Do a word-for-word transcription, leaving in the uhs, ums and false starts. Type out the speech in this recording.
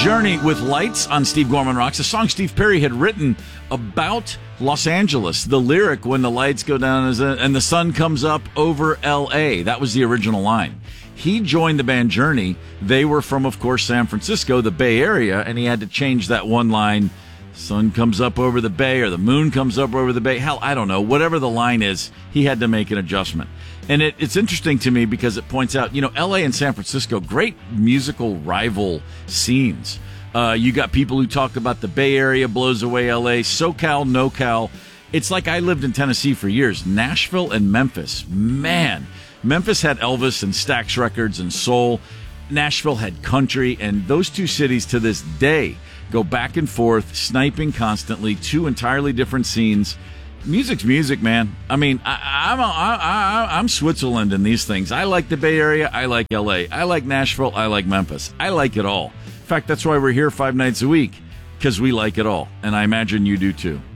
Journey with Lights on Steve Gorman Rocks, a song Steve Perry had written about Los Angeles. The lyric, when the lights go down is a, and the sun comes up over L A. That was the original line. He joined the band Journey. They were from, of course, San Francisco, the Bay Area, and he had to change that one line. Sun comes up over the bay, or the moon comes up over the bay. Hell, I don't know. Whatever the line is, he had to make an adjustment. And it, it's interesting to me because it points out, you know, L A and San Francisco, great musical rival scenes. Uh, you got people who talk about the Bay Area blows away L A, SoCal, NoCal. It's like I lived in Tennessee for years. Nashville and Memphis, man. Memphis had Elvis and Stax Records and soul. Nashville had country, and those two cities to this day go back and forth, sniping constantly, two entirely different scenes. Music's music, man. I mean, I, I'm a, I, I, I'm Switzerland in these things. I like the Bay Area. I like L A. I like Nashville. I like Memphis. I like it all. In fact, that's why we're here five nights a week, because we like it all, and I imagine you do too.